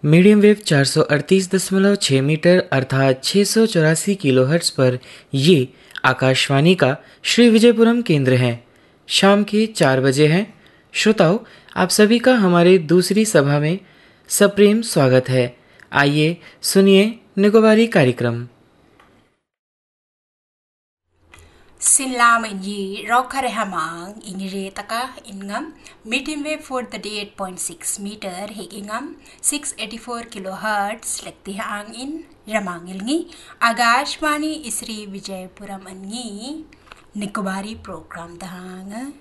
Medium wave 438.6 metre अर्थात 684 kilohertz पर ये आकाशवाणी का श्री विजयपुरम केंद्र है। शाम के 4 बजे हैं। श्रोताओं, आप सभी का हमारे दूसरी सभा में सप्रेम स्वागत है। आइए सुनिए निकोबारी कार्यक्रम। Sinlam inji rockare hamang ingire taka ingam medium wave for 38.6 meter higingam 684 kilohertz lekti hang in ramangilngi agashwani isri Vijayapuram angi nikobari program dahang